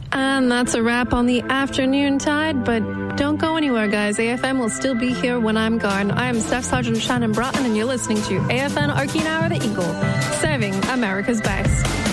And that's a wrap on the afternoon tide, but don't go anywhere, guys. AFM will still be here when I'm gone. I am Staff Sergeant Shannon Broughton, and you're listening to AFN Arkeen Hour the Eagle, serving America's best.